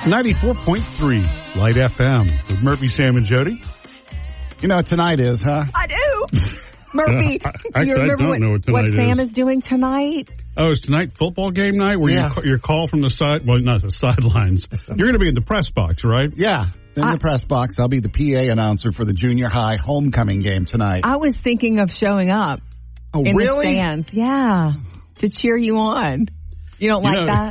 94.3 Light FM with Murphy, Sam, and Jody. You know what tonight is, huh? I do. Murphy, do you remember what Sam is doing tonight? Oh, is tonight football game night where your call from the side, well, not the sidelines. You're going to be in the press box, right? Yeah, in the press box. I'll be the PA announcer for the junior high homecoming game tonight. I was thinking of showing up in the stands. Yeah, to cheer you on. You don't like that?